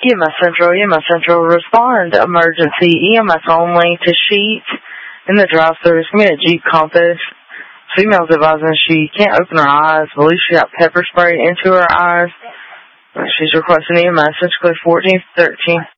EMS Central, respond emergency, EMS only to Sheet in the drive-thru. It's going to be a Jeep Compass. Female's advising she can't open her eyes. Believes she got pepper spray into her eyes. She's requesting EMS, essentially 1413.